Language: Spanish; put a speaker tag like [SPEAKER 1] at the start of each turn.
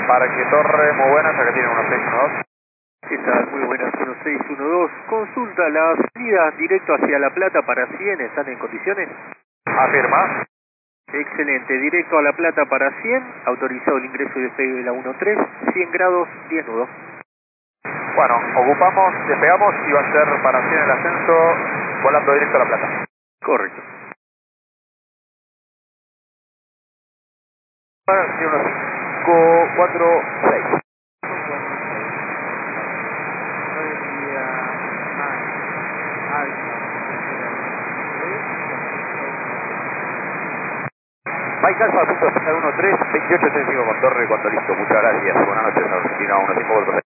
[SPEAKER 1] Parque Torre, muy buenas, acá tiene 1612.
[SPEAKER 2] ¿Qué tal? Muy buenas, 1612. Consulta, las salidas directo hacia La Plata para 100 están en condiciones.
[SPEAKER 1] Afirma.
[SPEAKER 2] Excelente, directo a La Plata para 100, autorizado el ingreso y despegue de la 13, 100 grados, 10 nudos.
[SPEAKER 1] Bueno, ocupamos, despegamos y va a ser para 100 el ascenso, volando directo a La Plata.
[SPEAKER 2] Correcto.
[SPEAKER 1] Para 5, 4, 6. Mike Alfa, punto 13, 2835 con Torre, cuando listo. Muchas gracias. Buenas noches, Argentina 15 por